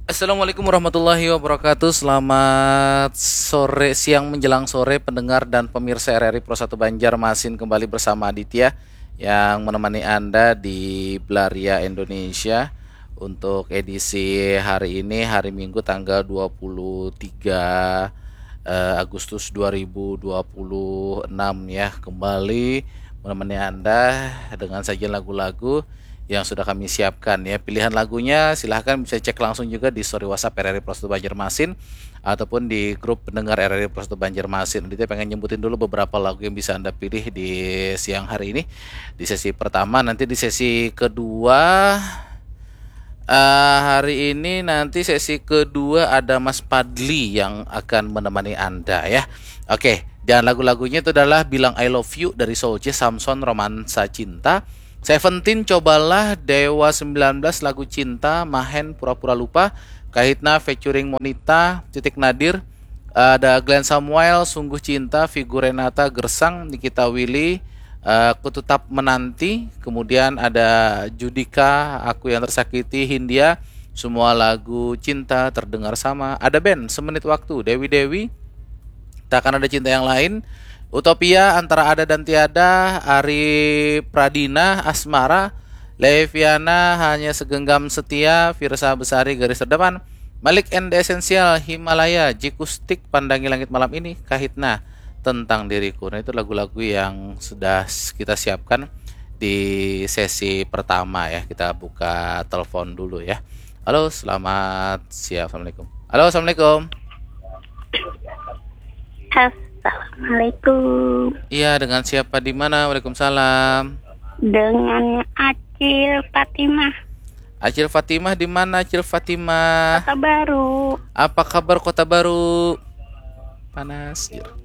Assalamualaikum warahmatullahi wabarakatuh. Selamat sore, siang menjelang sore pendengar dan pemirsa RRI Pro 1 Banjarmasin, kembali bersama Aditya yang menemani Anda di Blaria Indonesia untuk edisi hari ini, hari Minggu tanggal 23 Agustus 2026 ya. Kembali menemani Anda dengan sajian lagu-lagu yang sudah kami siapkan ya. Pilihan lagunya silahkan bisa cek langsung juga di story WhatsApp RRI Pro 1 Banjarmasin ataupun di grup pendengar RRI Pro 1 Banjarmasin. Dia pengen nyebutin dulu beberapa lagu yang bisa Anda pilih di siang hari ini di sesi pertama. Nanti di sesi kedua hari ini, nanti sesi kedua ada Mas Padli yang akan menemani Anda ya. Oke, dan lagu-lagunya itu adalah Bilang I Love You dari Soulja, Samson Romansa Cinta, Seventeen Cobalah, Dewa 19 Lagu Cinta, Mahen Pura-Pura Lupa, Kahitna featuring Monita, Titik Nadir, ada Glenn Samuel Sungguh Cinta, Figu Renata Gersang, Nikita Willy, Ku Tetap Menanti, kemudian ada Judika, Aku Yang Tersakiti, Hindia, Semua Lagu Cinta Terdengar Sama, ada band Semenit Waktu, Dewi Dewi, Takkan Ada Cinta Yang Lain, Utopia, Antara Ada dan Tiada, Ari Pradina, Asmara, Leviana, Hanya Segenggam Setia, Firsa Besari, Garis Terdepan, Malik and the Essential, Himalaya, Jikustik, Pandangi Langit Malam Ini, Kahitna, Tentang Diriku. Nah, itu lagu-lagu yang sudah kita siapkan di sesi pertama ya. Kita buka telepon dulu ya. Halo, selamat siang. Assalamualaikum. Halo, assalamualaikum. Assalamualaikum. Iya, dengan siapa di mana? Waalaikumsalam. Dengan Acil Fatimah. Acil Fatimah di mana Acil Fatimah? Kota Baru. Apa kabar Kota Baru? Panas.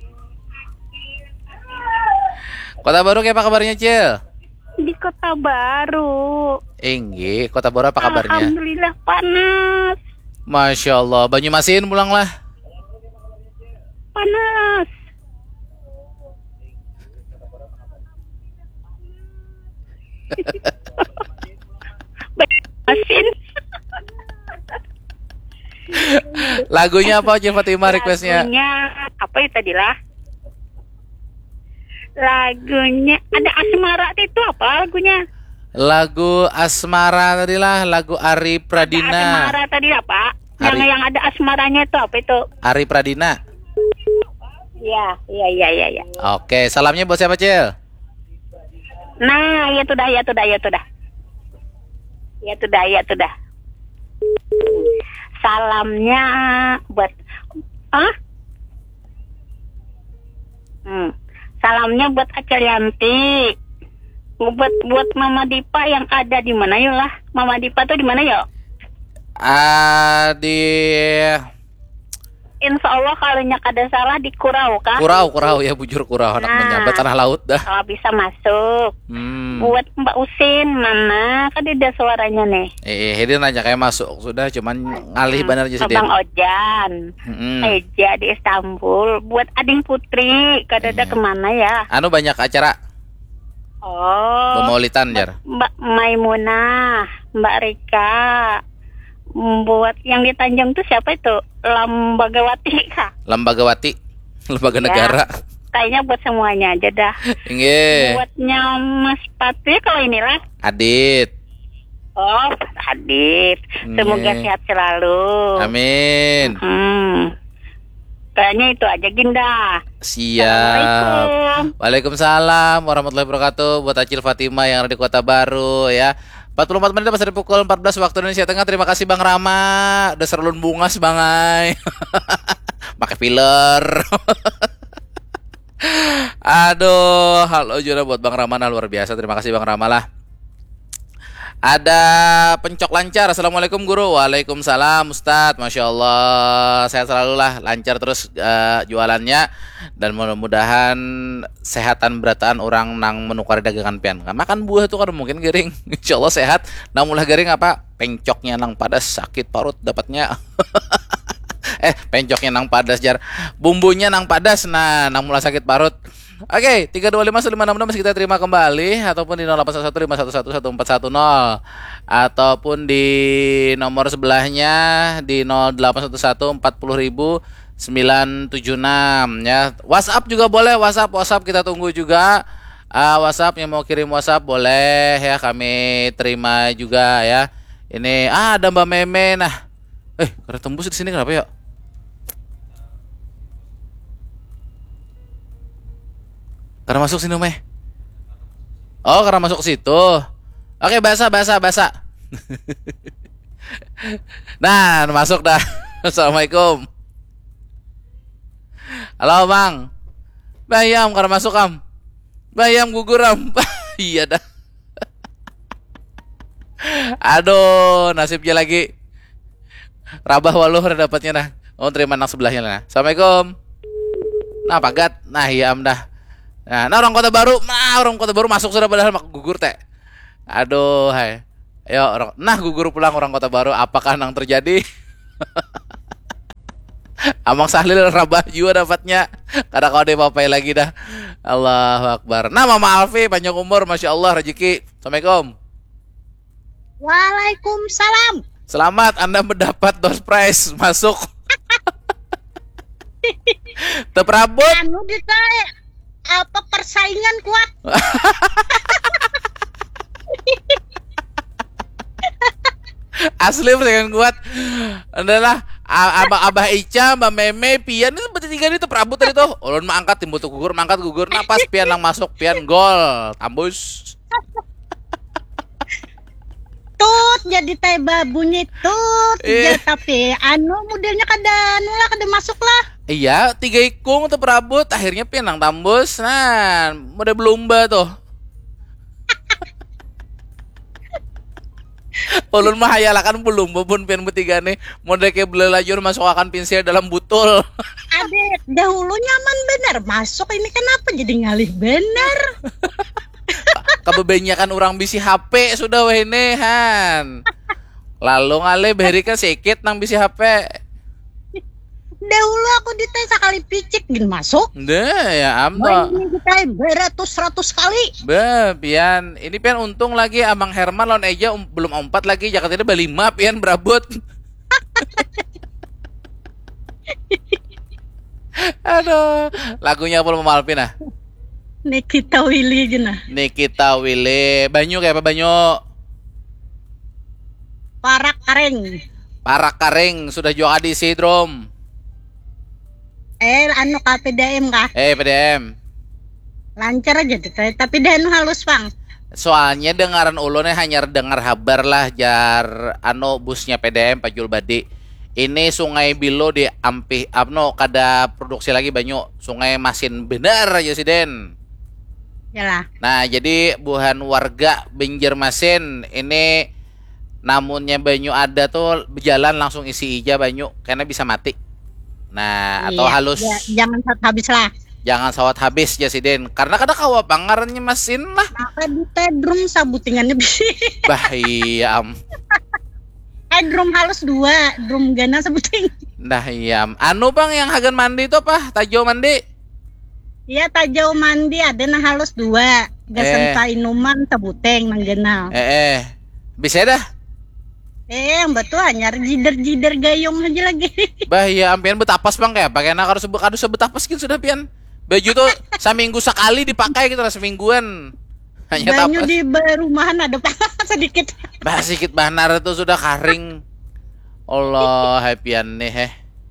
Kota Baru kayak apa kabarnya, Cil? Di Kota Baru. Enggak, Kota Baru apa kabarnya? Alhamdulillah panas. Masya Allah, Banyumasin pulanglah. Panas. Mesin. Lagunya apa Acil Fatimah requestnya? Lagunya apa ya tadi lah? Lagunya ada Asmara itu apa lagunya? Lagu Asmara tadi lah, lagu Ari Ada Pradina. Asmara tadi apa? Ari. Yang ada asmaranya itu apa itu? Ari Pradina. Ya. Oke, salamnya buat siapa, Cil? Nah, ya sudah. Salamnya buat Salamnya buat Acel Yanti. Buat Mama Dipa yang ada di mana ya lah? Mama Dipa tuh di mana ya? Di Insya Allah kalau nyak ada salah di Kurau kah? Kurau ya, bujur Kurau, anak menyambat tanah laut dah. Kalau bisa masuk. Buat Mbak Usin mana? Kan ada suaranya nih. Dia nanya kayak masuk sudah, cuman ngalih bener aja sih dia. Bang Ojan, Eja di Istanbul. Buat Ading Putri, kadada kemana ya? Anu banyak acara Pemaulitan jar. Mbak Maimunah, Mbak Rika. Buat yang di Tanjung tuh siapa itu? Lambagawati kah? Lembagawati, lembaga negara. Kayaknya buat semuanya aja dah. Inge. Buatnya Mas Patri kalau inilah. Adit. Oh, Adit. Semoga sehat selalu. Amin. Kayaknya itu aja Ginda. Siap. Waalaikumsalam warahmatullahi wabarakatuh. Buat Acil Fatimah yang ada di Kota Baru ya. 44 menit pas dari pukul 14 waktu Indonesia Tengah. Terima kasih Bang Rama. Udah serulun bungas bangai. Pakai filler. Aduh, halo juga buat Bang Ramana, luar biasa. Terima kasih Bang Ramalah. Ada pencok lancar. Assalamualaikum guru. Waalaikumsalam Ustadz. Masya Allah, sehat selalu lah, lancar terus jualannya. Dan mudah-mudahan sehatan berataan orang nang menukar dagangan pian. Nggak makan buah tuh kan mungkin garing. Insya Allah sehat. Nah mulai garing apa? Pencoknya nang padas, sakit parut dapatnya. Pencoknya nang padas jar. Bumbunya nang padas, nah nang mulai sakit parut. Oke, 3251566 masih kita terima kembali ataupun di 081151111410 ataupun di nomor sebelahnya di 081140.976 ya. WhatsApp juga boleh, WhatsApp kita tunggu juga. WhatsApp yang mau kirim WhatsApp boleh ya, kami terima juga ya. Ini ada Mbak Meme. Nah, karena tembus di sini kenapa ya? Karena masuk sini Meh. Oh, karena masuk ke situ. Oke, bahasa. Nah, masuk dah. Assalamualaikum. Halo, Bang. Bayam karena masuk, Am. Bayam gugur, Am. Iya dah. Aduh, nasibnya lagi. Rabah waluh dapatnya dah. Oh, terima anak sebelahnya lah. Assalamualaikum. Nah, pagat. Nah, iya, Am dah. Nah, orang kota baru masuk sudah padahal gugur teh. Aduh, hai. Ayo, gugur pulang orang kota baru. Apakah yang terjadi? Amang Sahlil Rabah juga dapatnya. Karena kau papai lagi dah. Allahu Akbar. Nah, Mama Alfi panjang umur, masya Allah rezeki. Assalamualaikum. Waalaikumsalam. Selamat, Anda mendapat door prize masuk. Teprabut. Anu ditanya apa persaingan kuat? Asli persaingan kuat adalah Abah Ica, Mbak Meme, Pian itu bertiga itu prabut tadi tuh. Ulun mah angkat timbul gugur, mangkat gugur. Nah pas Pian lang masuk, Pian gol, tambus. Tut jadi teba bunyi tut ya, tapi modelnya kada masuk lah. Iya, 3 ikung tuh prabut, akhirnya Pian lang tambus. Nah, model belumba tuh. Ulun mah hayalakan belum bubun pian bertiga nih model kayak belelajur masuk akan pensil dalam butul. Adek dahulu nyaman bener masuk ini kenapa jadi ngalih bener? Kebebanyakan orang bisi HP sudah wehne han. Lalu ngalih berikan sedikit nang bisi HP. Dahulu aku dites sekali picik gin masuk. Deh ya amno. Ini kita beratus-ratus kali. Pian, ini Pian untung lagi Amang Herman lawan Eja belum 4 lagi, Jakarta ini 5 Pian berabut. Aduh, lagunya apa Mama Alpin ah? Nikita Willy gina. Nikita Willy, Banyu kayak apa Banyu? Parak Kareng sudah jual di Sidrom. PDM kah? PDM. Lancar aja deh, tapi dan halus bang. Soalnya dengaran ulunnya hanya dengar kabar lah jar busnya PDM Pak Julbadi. Ini Sungai Bilo di Ampih kada produksi lagi banyak. Sungai Masin bener aja sih Den. Yalah. Nah, jadi buhan warga Banjarmasin ini namunnya banyu ada tuh berjalan langsung isi ija banyu karena bisa mati. Nah, atau halus. Ya, jangan habis lah. Jangan sawat habis ya Den. Karena kada kawa pangarannya mesin lah. Maka di drum sabutingannya bisa. Bahiyam. Drum halus 2, drum gana sabuting. Nah iya. Bang yang hagan mandi itu apa? Tajau mandi? Iya tajau mandi ada nah halus 2. Gasan inuman sabuteng nang gana. Bisa dah. Yang betul hanya jider gayung aja lagi. Bahaya ampian betapas bang kayak pakai nak harus sebetapas gitu sudah pian. Baju tuh seminggu sekali dipakai gitu lah semingguan. Hanya banyu tapas. Di rumahan ada sedikit. Sedikit banar itu sudah kering. Allah happyan nih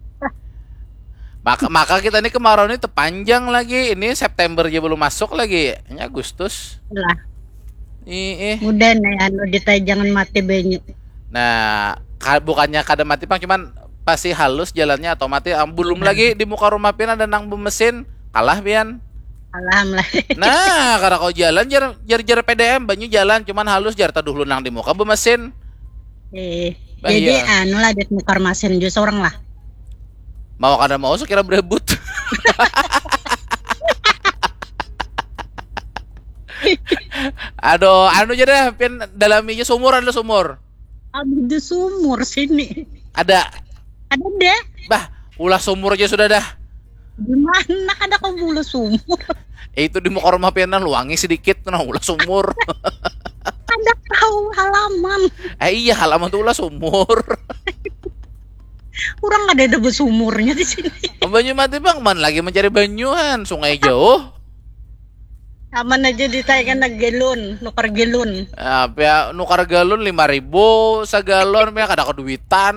Maka kita ini kemarau ini terpanjang lagi. Ini September aja belum masuk lagi. Ini Agustus. Lah. Mudah nih jangan mati banyu. Nah, bukannya kada mati Bang, cuman pasti halus jalannya atau mati. Belum lagi di muka rumah pian ada nang mesin, kalah pian. Alhamdulillah. Nah, karena kau jalan jar PDM banyu jalan cuman halus jar taduh nang di muka mesin. Jadi lah di muka mesin juga seorang lah. Mau kada mau sekira berebut. Aduh, jadi pian dalaminya sumur ada sumur. Ada sumur sini. Ada deh. Bah, ulah sumur aja sudah dah. Gimana ada kau bulu sumur? Itu di muka rumah pianan luangi sedikit nah ulah sumur. Ada tahu halaman. Iya halaman tuh ulah sumur. Kurang ada debus sumurnya di sini. Banyu mati bang, man lagi mencari banyuan, sungai jauh. Aman aja ditayangkan na gelon, nukar gelon. Apa ya, nukar galon 5.000 segalon, ya kada keduitan.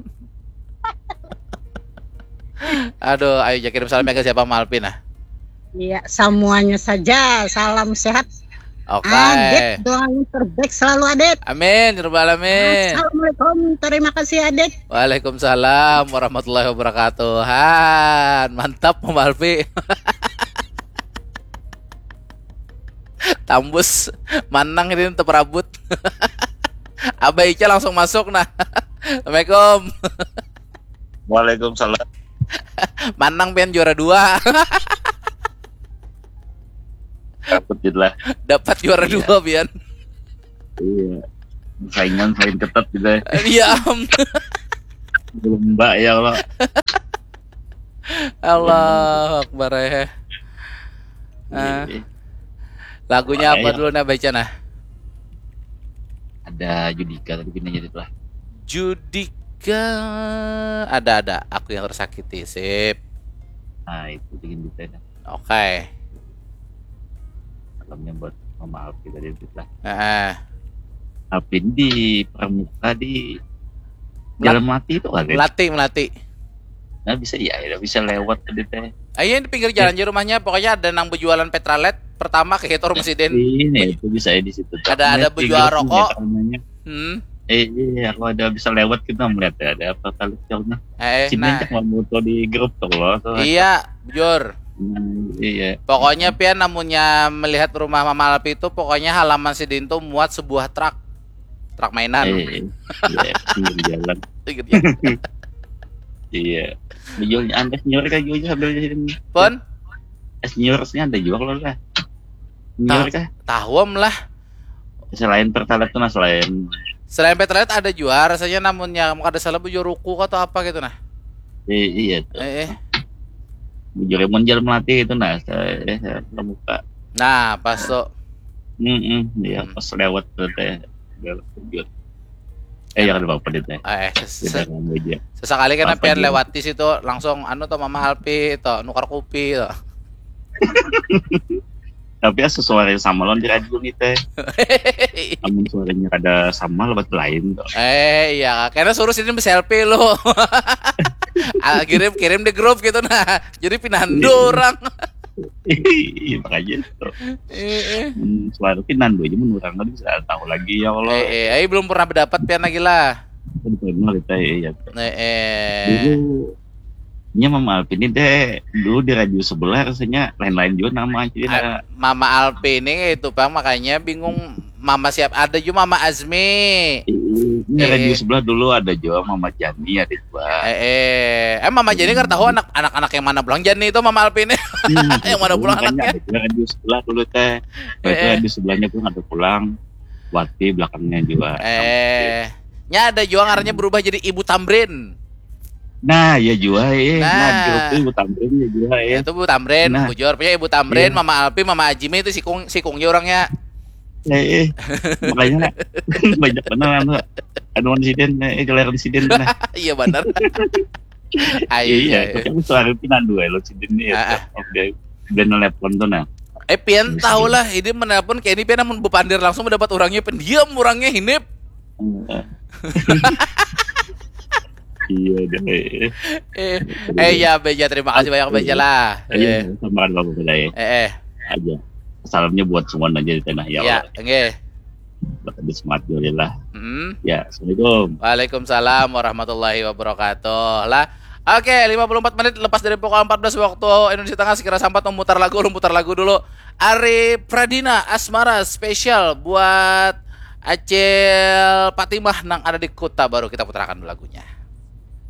Aduh, ayo kirim salamnya ke siapa Malpin ah? Iya, semuanya saja. Salam sehat. Oke. Adet, doa yang terbaik selalu Adet. Amin, ya rabbal alamin. Assalamualaikum, terima kasih Adet. Waalaikumsalam warahmatullahi wabarakatuh. Han, mantap Malpi. Tambus manang ini tetap rambut. Abah Ica langsung masuk nah. Assalamualaikum. Waalaikumsalam. Manang pian juara 2. Dapat gitu lah. Dapat juara 2 pian. Iya. Saingan selain ketat gitu ya. Iya. Belum mbak ya Allah. Allah Akbar ya. Lagunya apa dulu nah baca nah? Ada Judika tadi pindah jadi lah. Judika ada aku yang tersakiti sip. Nah itu bikin kita. Oke. Salamnya buat Mama Alpi tadi itu lah. Alpi di Pramuka di Jalan Mati itu kan? Melati. Nah bisa ya, bisa lewat tadi teh. Ayo di pinggir jalan di rumahnya pokoknya ada nang berjualan petralet pertama ke Hitor Presiden. Ini itu bisa ya di situ. Ada berjual rokok. Iya, aku ada bisa lewat kita melihat ya, ada apa kali jalannya. Nah. Cuma moto di grup tuh loh. Iya, bujur. Iya. Pokoknya pian namunnya melihat rumah Mama Alpi itu pokoknya halaman Sidin tuh muat sebuah truk mainan. Iya, jalan. Iya. Jualnya Anda senior kan jualnya sambil jadi. Pon? Seniornya Anda jual loh lah. Senior kah? Tahuam lah. Selain pertalite tuh nah selain petralet ada jual rasanya namunnya mau ada salah bujur ruku atau apa gitu nah. Iya tuh. Bujur Monjal Melati itu nah saya Pramuka. Nah, pas tuh. Iya pas lewat tuh teh. Jangan lupa pedit ya. Sesekali kan pian lewati situ langsung tuh Mama Alpi tuh nukar kopi tuh. Tapi ya sesuai sama lo di radio nih teh. Namun suaranya ada sama lebat lain tuh. Iya, karena suruh sini selfie lo. kirim di grup gitu nah. Jadi pinando orang. Iya makanya tuh. Suara pinando aja menurang kan bisa tahu lagi ya Allah. Belum pernah berdapat pian lagi lah. Pernah kita ya. Dulu nya Mama Alpi ini deh dulu di radio sebelah rasanya lain-lain juga nama aja. Mama Alpi ini itu Bang makanya bingung Mama siap ada juga Mama Azmi. Ini radio sebelah dulu ada juga Mama Jani ada juga. Mama Jani kan tahu anak-anak yang mana pulang Jani itu Mama Alpi ini. Yang mana pulang anaknya. Radio sebelah dulu teh. Radio sebelahnya pun ada pulang. Wati belakangnya juga. Nya ada juga ngarannya berubah jadi Ibu Tamrin. Nah, ya juga Nah, Ibu Tamrin ya juga ya. Itu Ibu Tamrin, bujur punya Ibu Tamrin, Mama Alpi, Mama Ajime itu si kungnya orangnya. Makanya banyak benar anu insiden gelar insiden nah. Iya benar. Iya, tapi suara pinandu lo insiden ya. Oke. Ben telepon tuh nah. Pian tahu lah ini menelpon kayak ini pian namun bepandir langsung mendapat orangnya pendiam orangnya hinip. Iya deh. Ya Beja terima kasih banyak Beja lah. Iya, sama kan Bapak Beja. Aja. Salamnya buat semua aja di tanah ya. Ya, nggih. Lebih semangat dulu lah. Ya, Assalamualaikum. Waalaikumsalam warahmatullahi wabarakatuh. Lah, oke, 54 menit lepas dari pukul 14 waktu Indonesia Tengah sekira sampai memutar lagu dulu. Ari Pradina Asmara spesial buat Acil Fatimah nang ada di Kuta baru kita putarkan lagunya.